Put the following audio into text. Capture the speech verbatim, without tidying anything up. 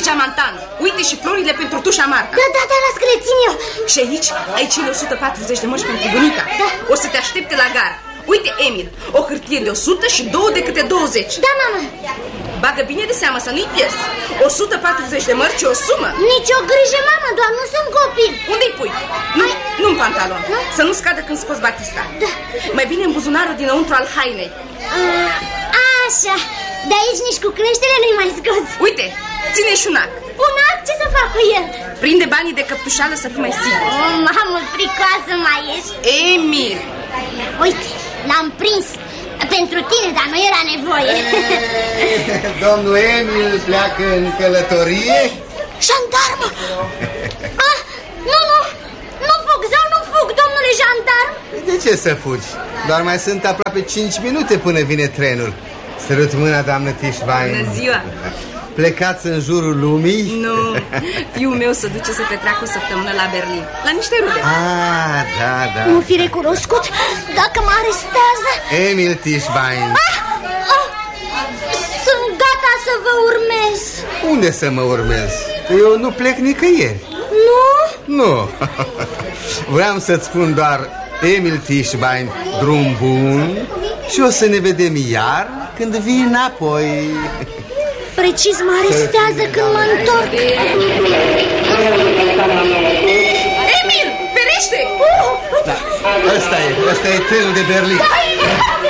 geamantan. Uite și florile pentru tușa Marca. Da, da, da, las că le țin eu. Și aici ai cele o sută patruzeci de mărci pentru bunica. Da. O să te aștepte la gar. Uite, Emil, o hârtie de o sută și două de câte douăzeci. Da, mamă. Bagă bine de seamă să nu-i pierzi. o sută patruzeci de mărci o sumă. Nici o grijă, mamă, doar nu sunt copil. Unde-i pui? Nu, nu în pantalon. Nu? Să nu scadă când scoți batista. Da. Mai bine în buzunarul dinăuntru al hainei. A, așa. De aici nici cu creștere nu-i mai scoți. Uite, ține și un ac. Un ac? Ce să fac cu el? Prinde banii de căptușală să fii mai sigur. Oh, mamă, fricoasă mai ești. Emil. Uite, l-am prins. Pentru tine, dar nu era nevoie. Domnul Emil pleacă în călătorie? Jandarmă! Ah, nu, nu, nu fug, sau nu fug, domnule jandarm. De ce să fugi? Doar mai sunt aproape cinci minute până vine trenul. Sărut mâna, doamnă Tischbein. Bună ziua. Plecați în jurul lumii? Nu, fiul meu se duce să petreacă o săptămână la Berlin, la niște rude. Ah, da, da. Nu fi recunoscut dacă mă arestează. Emil Tischbein. Ah, ah, sunt gata să vă urmez. Unde să mă urmez? Eu nu plec nicăieri. Nu? Nu. Vreau să-ți spun doar, Emil Tischbein, drum bun. Și o să ne vedem iar când vii înapoi. Precis mă arestează când mă întorc. Emil, ferește! Da, ăsta e, ăsta e trenul de Berlin.